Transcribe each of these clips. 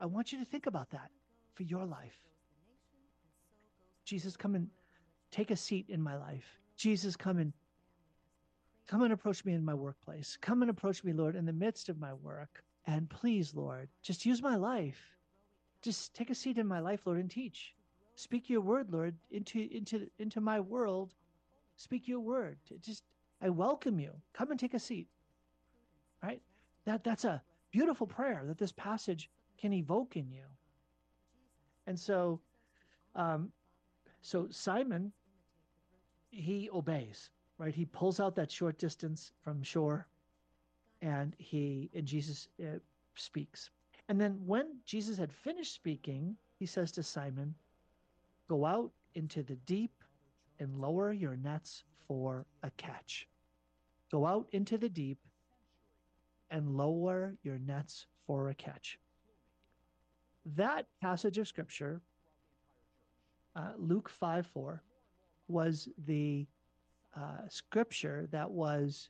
I want you to think about that for your life. Jesus, come and take a seat in my life. Jesus, come and approach me in my workplace. Come and approach me, Lord, in the midst of my work. And please, Lord, just use my life. Just take a seat in my life, Lord, and teach. Speak your word, Lord, into my world. Speak your word. Just I welcome you. Come and take a seat. Right? That's a beautiful prayer that this passage can evoke in you. And um, so Simon, he obeys, right? He pulls out that short distance from shore, and Jesus speaks. And then when Jesus had finished speaking, he says to Simon, "Go out into the deep and lower your nets for a catch." Go out into the deep and lower your nets for a catch. That passage of scripture, Luke 5:4, was the scripture that was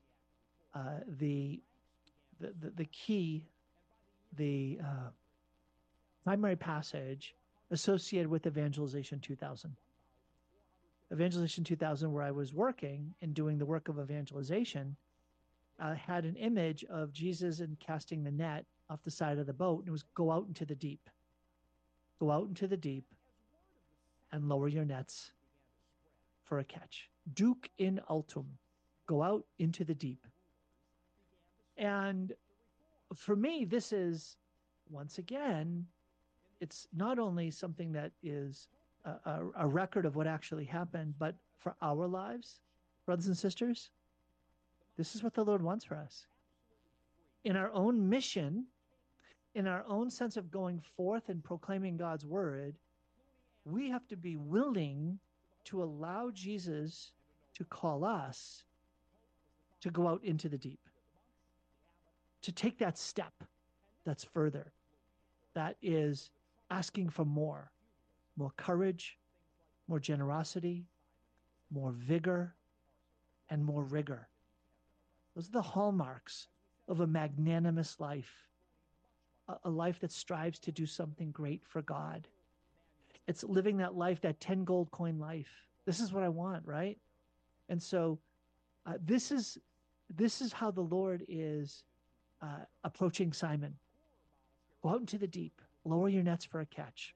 the key, the primary passage associated with Evangelization 2000. Evangelization 2000, where I was working and doing the work of evangelization, had an image of Jesus and casting the net off the side of the boat, and it was go out into the deep. Go out into the deep and lower your nets for a catch. Duc in altum. Go out into the deep. And for me, this is, once again, it's not only something that is a record of what actually happened, but for our lives, brothers and sisters, this is what the Lord wants for us. In our own mission, in our own sense of going forth and proclaiming God's word, we have to be willing to allow Jesus to call us to go out into the deep, to take that step that's further, that is asking for more courage, more generosity, more vigor, and more rigor. Those are the hallmarks of a magnanimous life, a life that strives to do something great for God. It's living that life, that 10 gold coin life. This is what I want, right? And so this is how the Lord is approaching Simon. Go out into the deep, lower your nets for a catch.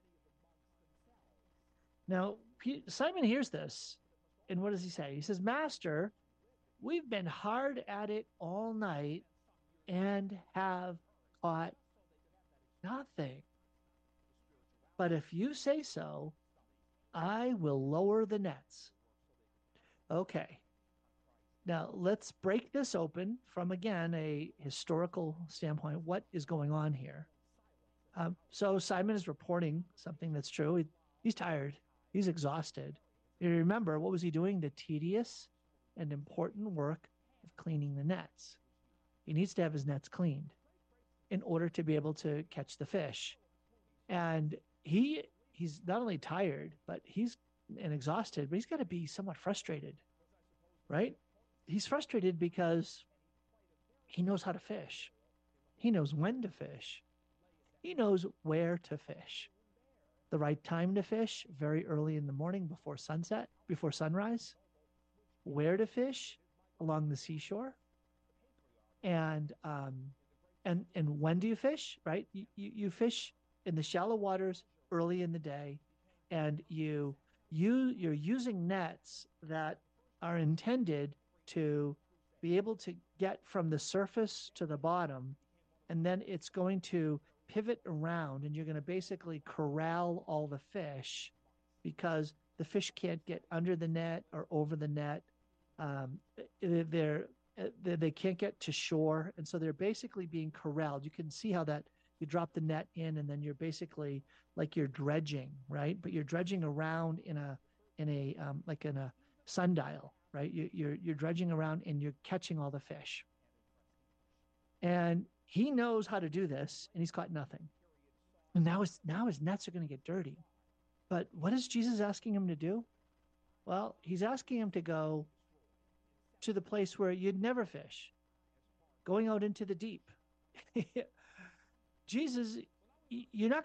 Now, Simon hears this, and what does he say? He says, "Master, we've been hard at it all night and have caught nothing. But if you say so, I will lower the nets." Okay. Now, let's break this open from, again, a historical standpoint. What is going on here? So Simon is reporting something that's true. He's tired. He's exhausted. You remember, what was he doing? The tedious and important work of cleaning the nets. He needs to have his nets cleaned in order to be able to catch the fish. And he's not only tired, but he's and exhausted, but he's got to be somewhat frustrated, right? He's frustrated because he knows how to fish. He knows when to fish. He knows where to fish. The right time to fish, very early in the morning before sunset, before sunrise. Where to fish, along the seashore. And and when do you fish? Right? You fish in the shallow waters early in the day, and you're using nets that are intended to be able to get from the surface to the bottom, and then it's going to pivot around, and you're going to basically corral all the fish because the fish can't get under the net or over the net. Um, they're they can't get to shore, and so they're basically being corralled. You can see how that you drop the net in, and then you're basically like you're dredging, right? But you're dredging around in a like in a sundial, right? You're dredging around and you're catching all the fish. And he knows how to do this, and he's caught nothing. And now his nets are going to get dirty. But what is Jesus asking him to do? Well, he's asking him to go to the place where you'd never fish, going out into the deep. Jesus, you're not